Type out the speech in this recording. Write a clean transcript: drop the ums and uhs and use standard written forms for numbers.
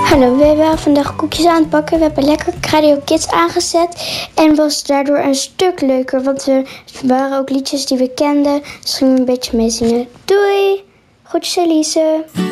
Hallo, we waren vandaag koekjes aan het bakken. We hebben lekker Radio Kids aangezet. En was daardoor een stuk leuker. Want er waren ook liedjes die we kenden. Dus gingen we een beetje meezingen. Doei! Groetjes Elise.